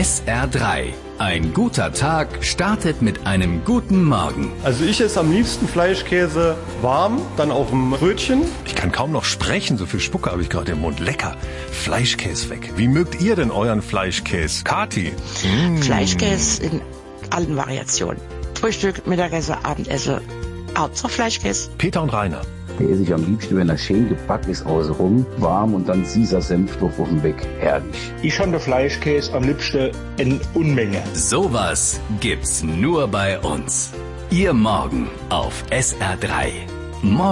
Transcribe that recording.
SR3. Ein guter Tag startet mit einem guten Morgen. Also ich esse am liebsten Fleischkäse warm, dann auf dem Brötchen. Ich kann kaum noch sprechen, so viel Spucke habe ich gerade im Mund. Lecker. Fleischkäse weg. Wie mögt ihr denn euren Fleischkäse? Kathi? Fleischkäse in allen Variationen. Frühstück, Mittagessen, Abendessen. Hauptsache Fleischkäse. Peter und Rainer. Der esse ich am liebsten, wenn er schön gebacken ist, außenrum, warm und dann süßer Senf drauf auf dem Weg. Herrlich. Ich schon der Fleischkäse am liebsten in Unmenge. Sowas gibt's nur bei uns. Ihr Morgen auf SR3.